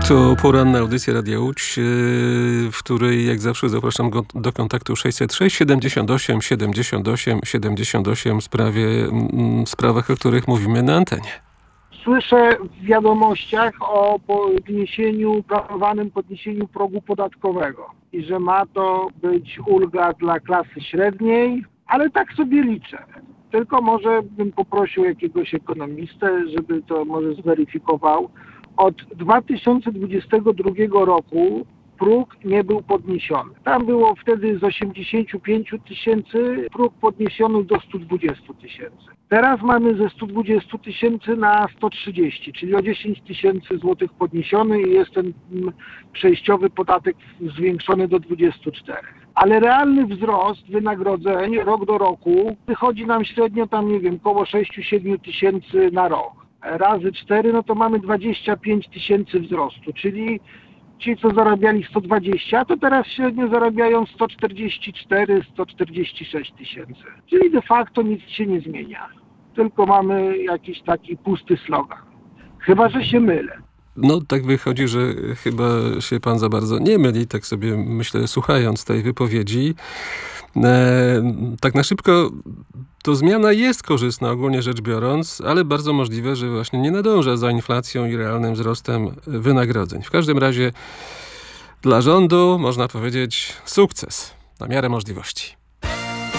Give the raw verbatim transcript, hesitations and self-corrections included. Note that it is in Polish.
To poranna audycja Radia Łódź, w której jak zawsze zapraszam go do kontaktu sześćset sześć siedemdziesiąt osiem siedemdziesiąt osiem siedemdziesiąt osiem w sprawie, w sprawach, o których mówimy na antenie. Słyszę w wiadomościach o podniesieniu, planowanym podniesieniu progu podatkowego i że ma to być ulga dla klasy średniej, ale tak sobie liczę. Tylko może bym poprosił jakiegoś ekonomistę, żeby to może zweryfikował. Od dwa tysiące dwudziestego drugiego roku próg nie był podniesiony. Tam było wtedy z osiemdziesięciu pięciu tysięcy próg podniesiony do stu dwudziestu tysięcy. Teraz mamy ze stu dwudziestu tysięcy na sto trzydzieści, czyli o dziesięć tysięcy złotych podniesiony i jest ten przejściowy podatek zwiększony do dwudziestu czterech. Ale realny wzrost wynagrodzeń rok do roku wychodzi nam średnio tam, nie wiem, około sześciu siedmiu tysięcy na rok. Razy cztery, no to mamy dwadzieścia pięć tysięcy wzrostu, czyli ci, co zarabiali sto dwadzieścia, to teraz średnio zarabiają sto czterdzieści cztery sto czterdzieści sześć tysięcy. Czyli de facto nic się nie zmienia. Tylko mamy jakiś taki pusty slogan. Chyba że się mylę. No tak wychodzi, że chyba się pan za bardzo nie myli, tak sobie myślę, słuchając tej wypowiedzi. E, tak na szybko, to zmiana jest korzystna ogólnie rzecz biorąc, ale bardzo możliwe, że właśnie nie nadąża za inflacją i realnym wzrostem wynagrodzeń. W każdym razie dla rządu można powiedzieć sukces na miarę możliwości.